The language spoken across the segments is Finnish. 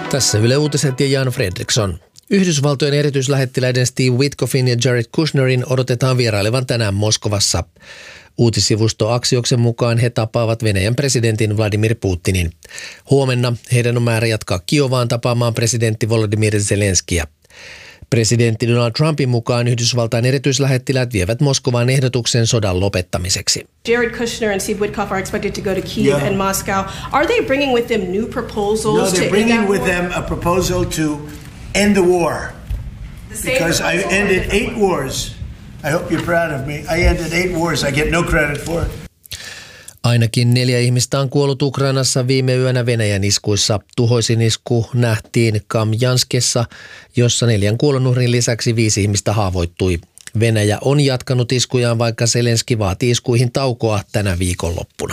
Tässä Yle Uutiset ja Jan Fredriksson. Yhdysvaltojen erityislähettiläiden Steve Witkoffin ja Jared Kushnerin odotetaan vierailevan tänään Moskovassa. Uutissivusto Axioksen mukaan he tapaavat Venäjän presidentin Vladimir Putinin. Huomenna heidän on määrä jatkaa Kiovaan tapaamaan presidentti Volodymyr Zelenskiä. Presidentti Donald Trumpin mukaan Yhdysvaltain erityislähettiläät vievät Moskovaan ehdotuksen sodan lopettamiseksi. Jared Kushner and Steve Witkoff are expected to go to Kyiv and Moscow. Are they bringing with them new proposals? No, they're bringing with them a proposal to end the war. Because I ended 8 wars. I hope you're proud of me. I ended 8 wars. I get no credit for it. Ainakin 4 ihmistä on kuollut Ukrainassa viime yönä Venäjän iskuissa. Tuhoisin isku nähtiin Kamjanskessa, jossa 4 kuolonuhrin lisäksi 5 ihmistä haavoittui. Venäjä on jatkanut iskujaan, vaikka Zelenski vaatii iskuihin taukoa tänä viikonloppuna.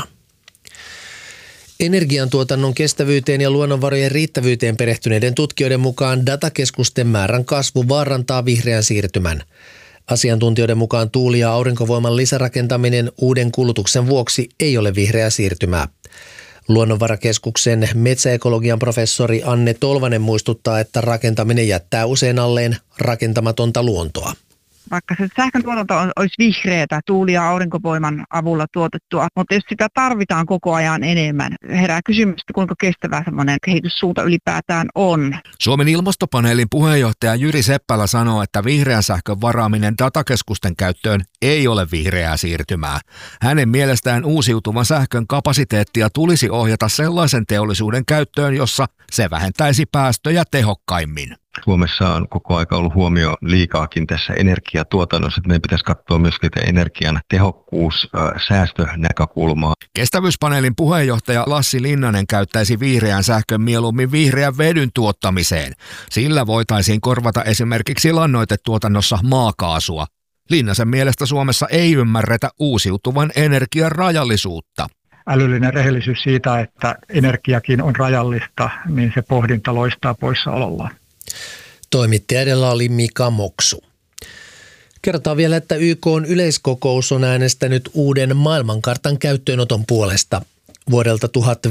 Energiantuotannon kestävyyteen ja luonnonvarojen riittävyyteen perehtyneiden tutkijoiden mukaan datakeskusten määrän kasvu vaarantaa vihreän siirtymän. Asiantuntijoiden mukaan tuuli- ja aurinkovoiman lisärakentaminen uuden kulutuksen vuoksi ei ole vihreää siirtymää. Luonnonvarakeskuksen metsäekologian professori Anne Tolvanen muistuttaa, että rakentaminen jättää usein alleen rakentamatonta luontoa. Vaikka se sähkön tuotanto olisi vihreätä tuuli- ja aurinkovoiman avulla tuotettua, mutta jos sitä tarvitaan koko ajan enemmän, herää kysymys, kuinka kestävä semmoinen kehityssuunta ylipäätään on. Suomen ilmastopaneelin puheenjohtaja Jyri Seppälä sanoo, että vihreän sähkön varaaminen datakeskusten käyttöön ei ole vihreää siirtymää. Hänen mielestään uusiutuvan sähkön kapasiteettia tulisi ohjata sellaisen teollisuuden käyttöön, jossa se vähentäisi päästöjä tehokkaimmin. Suomessa on koko aika ollut huomio liikaakin tässä energiatuotannossa, että meidän pitäisi katsoa myös energian tehokkuus, säästönäkökulmaa. Kestävyyspaneelin puheenjohtaja Lassi Linnanen käyttäisi vihreän sähkön mieluummin vihreän vedyn tuottamiseen. Sillä voitaisiin korvata esimerkiksi lannoitetuotannossa maakaasua. Linnasen mielestä Suomessa ei ymmärretä uusiutuvan energian rajallisuutta. Älyllinen rehellisyys siitä, että energiakin on rajallista, niin se pohdinta loistaa poissaolollaan. Toimittaja edellä oli Mika Moksu. Kerrotaan vielä, että YK:n yleiskokous on äänestänyt uuden maailmankartan käyttöönoton puolesta. Vuodelta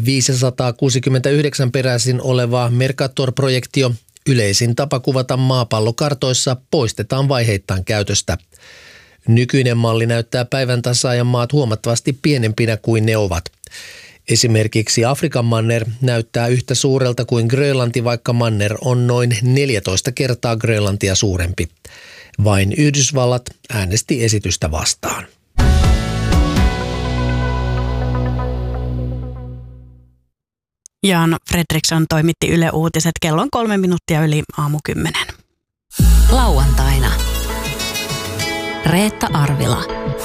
1569 peräisin oleva Mercator-projektio, yleisin tapa kuvata maapallokartoissa, poistetaan vaiheittain käytöstä. Nykyinen malli näyttää päivän tasaajan maat huomattavasti pienempinä kuin ne ovat. Esimerkiksi Afrikan manner näyttää yhtä suurelta kuin Grönlanti, vaikka manner on noin 14 kertaa Grönlantia suurempi. Vain Yhdysvallat äänesti esitystä vastaan. Jan Fredriksson toimitti Yle Uutiset. Kello on 3 minuuttia yli 10:00. Lauantaina. Reetta Arvila.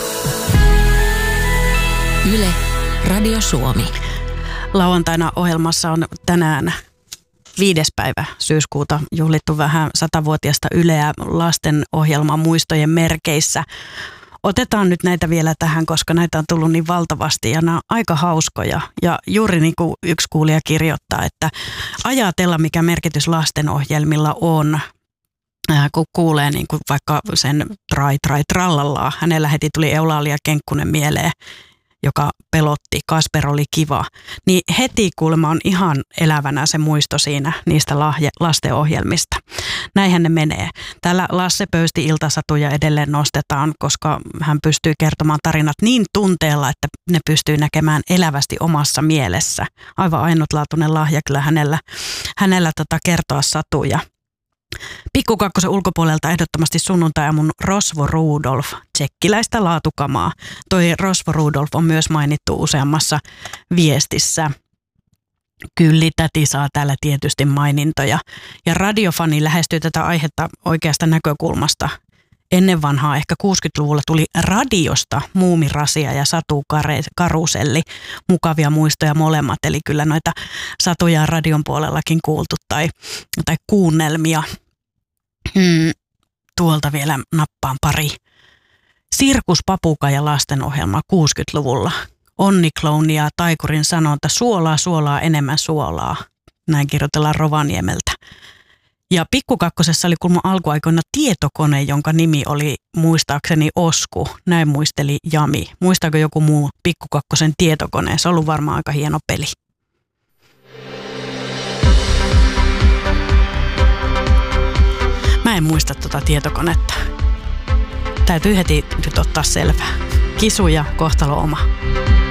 Yle Radio Suomi. Lauantaina ohjelmassa on tänään 5. päivä syyskuuta juhlittu vähän 100-vuotiaasta Yleä lastenohjelman muistojen merkeissä. Otetaan nyt näitä vielä tähän, koska näitä on tullut niin valtavasti ja nämä on aika hauskoja. Ja juuri niin kuin yksi kuulija kirjoittaa, että ajatella mikä merkitys lastenohjelmilla on. Kun kuulee niin kuin vaikka sen trallallaa, hänellä heti tuli Eulalia Kenkkunen mieleen, joka pelotti, Kasper oli kiva, niin heti kuulemma on ihan elävänä se muisto siinä niistä lastenohjelmista. Näinhän ne menee. Täällä Lasse Pöysti iltasatuja edelleen nostetaan, koska hän pystyy kertomaan tarinat niin tunteella, että ne pystyy näkemään elävästi omassa mielessä. Aivan ainutlaatuinen lahja kyllä hänellä kertoa satuja. Pikku Kakkosen ulkopuolelta ehdottomasti sunnuntai-aamun Rosvo Rudolf, tsekkiläistä laatukamaa. Toi Rosvo Rudolf on myös mainittu useammassa viestissä. Kylli täti saa täällä tietysti mainintoja. Ja radiofani lähestyy tätä aihetta oikeasta näkökulmasta. Ennen vanhaa, ehkä 60-luvulla tuli radiosta Muumirasia ja Satu Karuselli. Mukavia muistoja molemmat, eli kyllä noita satuja radion puolellakin kuultu tai kuunnelmia. Tuolta vielä nappaan pari. Sirkuspapukaija lastenohjelma 60-luvulla. Onni-klouni ja taikurin sanonta suolaa enemmän suolaa. Näin kirjoitellaan Rovaniemeltä. Ja Pikku Kakkosessa oli kulma alkuaikoina tietokone, jonka nimi oli muistaakseni Osku. Näin muisteli Jami. Muistaako joku muu Pikku Kakkosen tietokone? Se on ollut varmaan aika hieno peli. Mä en muista tuota tietokonetta. Täytyy heti nyt ottaa selvää. Kisu ja kohtalo oma.